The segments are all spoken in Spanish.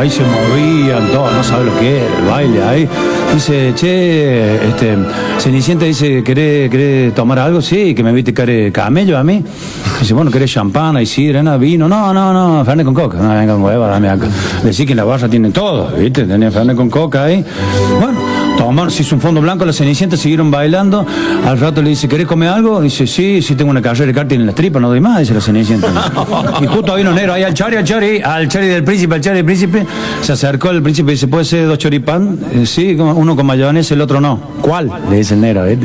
ahí se movían, todo, no sabe lo que era el baile ahí. Dice, che, Cenicienta dice, ¿querés tomar algo? Sí, que me viste camello a mí. Dice, bueno, ¿querés champán, hay sidra, vino? No, Fernet con coca. No, venga, hueva, dame acá. Decí que en la barra tienen todo, ¿viste? Tenía Fernet con coca ahí. Bueno, tomaron, se hizo un fondo blanco, la Cenicienta siguieron bailando. Al rato le dice, ¿querés comer algo? Dice, sí, tengo una carrera de karting en las tripas, no doy más, dice la Cenicienta. Y justo había unos negros ahí al chari del príncipe, se acercó el príncipe y dice, ¿puede ser 2 choripán? Sí, uno con mayonesa, el otro no. ¿Cuál? Le dice el negro, ¿viste?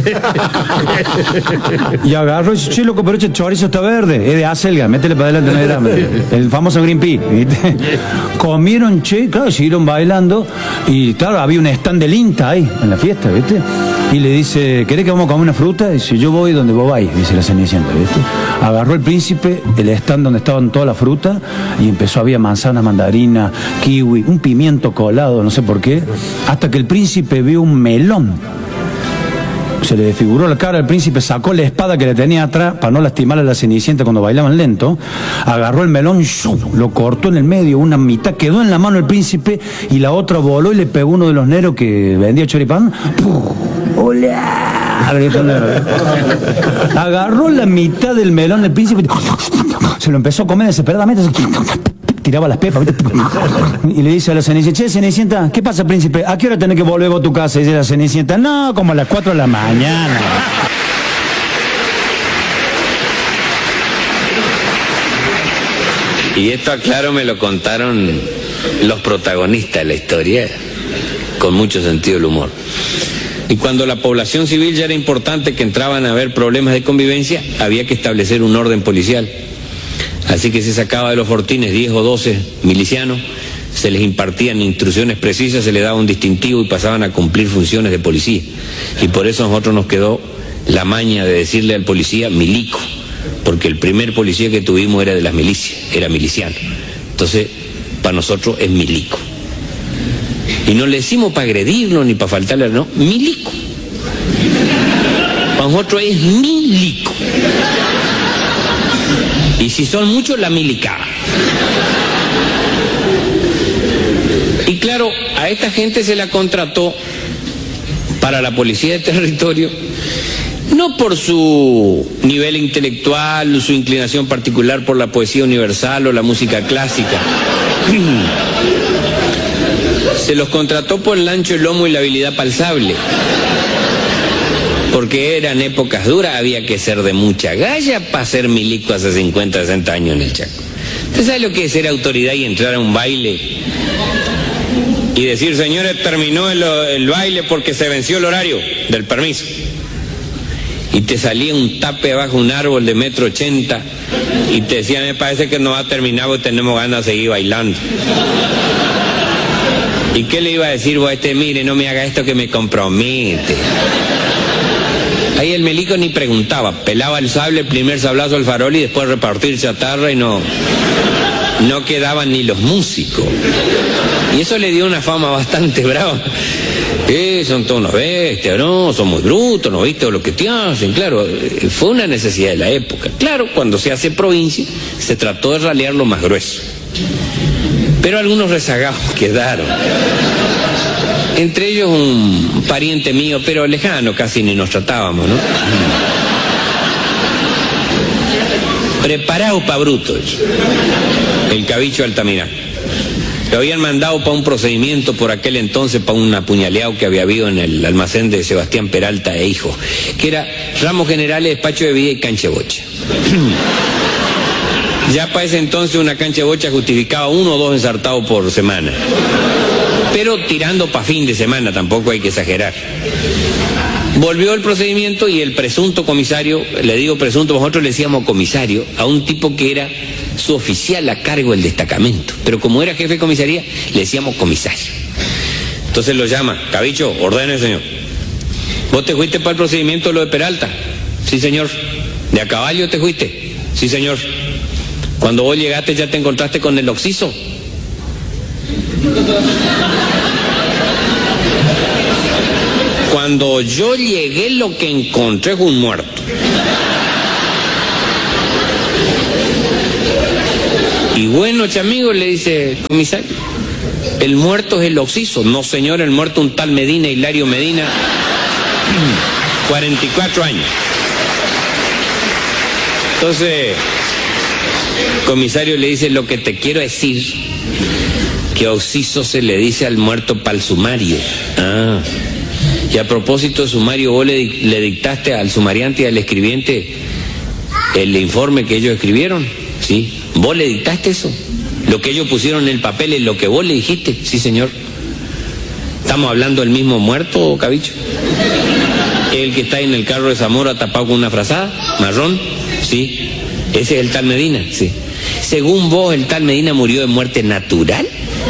Y agarró y dice, che, loco, pero este chorizo está verde, es de acelga, métele para adelante, no hay drama. El famoso Green Pea, ¿viste? Comieron, che, claro, siguieron bailando, y claro, había un stand del INTA ahí, en la fiesta, ¿viste? Y le dice, ¿querés que vamos a comer una fruta? Dice, yo voy donde vos vais, dice la Cenicienta, ¿viste? Agarró el príncipe el stand donde estaban todas las frutas y empezó, había manzana, mandarina, kiwi, un pimiento colado, no sé por qué, hasta que el príncipe vio un melón. Se le desfiguró la cara, el príncipe sacó la espada que le tenía atrás para no lastimar a la Cenicienta cuando bailaban lento, agarró el melón, lo cortó en el medio, una mitad quedó en la mano del príncipe y la otra voló y le pegó uno de los negros que vendía choripán. ¡Hola! Agarró la mitad del melón del príncipe, se lo empezó a comer desesperadamente, tiraba las pepas, ¿viste? Y le dice a la Cenicienta, che, Cenicienta, ¿qué pasa, príncipe? ¿A qué hora tenés que volver a tu casa? Y dice la Cenicienta, no, como a las 4 de la mañana. Y esto, aclaro, me lo contaron los protagonistas de la historia, con mucho sentido del humor. Y cuando la población civil ya era importante, que entraban a haber problemas de convivencia, había que establecer un orden policial. Así que se sacaba de los fortines 10 o 12 milicianos, se les impartían instrucciones precisas, se les daba un distintivo y pasaban a cumplir funciones de policía. Y por eso a nosotros nos quedó la maña de decirle al policía milico, porque el primer policía que tuvimos era de las milicias, era miliciano. Entonces, para nosotros es milico. Y no le decimos para agredirlo ni para faltarle, no, milico. Para nosotros es milico. Y si son muchos, la milicada. Y claro, a esta gente se la contrató para la policía de territorio, no por su nivel intelectual, su inclinación particular por la poesía universal o la música clásica. Se los contrató por el ancho, el lomo y la habilidad palsable. Porque eran épocas duras, había que ser de mucha galla para ser milico hace 50, 60 años en el Chaco. ¿Usted sabe lo que es ser autoridad y entrar a un baile y decir, señores, terminó el baile porque se venció el horario del permiso? Y te salía un tape abajo un árbol de 1,80 m y te decían, me parece que no va a terminar porque tenemos ganas de seguir bailando. ¿Y qué le iba a decir vos a este? Mire, no me haga esto que me compromete. Ahí el milico ni preguntaba, pelaba el sable, el primer sablazo al farol y después repartir chatarra y no quedaban ni los músicos. Y eso le dio una fama bastante brava. Son todos unos bestias, ¿no? Son muy brutos, ¿no viste lo que te hacen? Claro, fue una necesidad de la época. Claro, cuando se hace provincia, se trató de ralear lo más grueso. Pero algunos rezagados quedaron. Entre ellos un pariente mío, pero lejano, casi ni nos tratábamos, ¿no? Preparado para brutos. El Cabicho Altamirano. Lo habían mandado para un procedimiento por aquel entonces, para un apuñaleado que había habido en el almacén de Sebastián Peralta e Hijo, que era ramos generales, despacho de vida y cancha de bocha. Ya para ese entonces una cancha de bocha justificaba 1 o 2 ensartados por semana. Pero tirando para fin de semana, tampoco hay que exagerar. Volvió el procedimiento y el presunto comisario, le digo presunto, nosotros le decíamos comisario, a un tipo que era su oficial a cargo del destacamento. Pero como era jefe de comisaría, le decíamos comisario. Entonces lo llama, Cabicho, ordene, señor. ¿Vos te fuiste para el procedimiento de lo de Peralta? Sí, señor. ¿De a caballo te fuiste? Sí, señor. Cuando vos llegaste, ¿ya te encontraste con el occiso? Cuando yo llegué, lo que encontré fue un muerto. Y bueno, chamigo, le dice el comisario, el muerto es el occiso. No, señor, el muerto un tal Medina, Hilario Medina, 44 años. Entonces, el comisario le dice, lo que te quiero decir, que occiso se le dice al muerto pa'l sumario. Ah, y a propósito de sumario, vos le dictaste al sumariante y al escribiente el informe que ellos escribieron, ¿sí? ¿Vos le dictaste eso? Lo que ellos pusieron en el papel es lo que vos le dijiste. Sí, señor. ¿Estamos hablando del mismo muerto, Cabicho? ¿El que está en el carro de Zamora tapado con una frazada marrón? Sí. ¿Ese es el tal Medina? Sí. Según vos, ¿el tal Medina murió de muerte natural?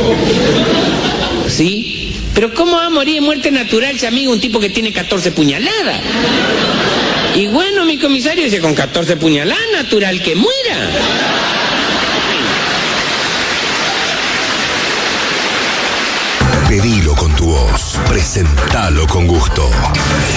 Sí. ¿Pero cómo va a morir de muerte natural, amigo, un tipo que tiene 14 puñaladas? Y bueno, mi comisario dice, con 14 puñaladas, natural que muera. Pedilo con tu voz, presentalo con gusto.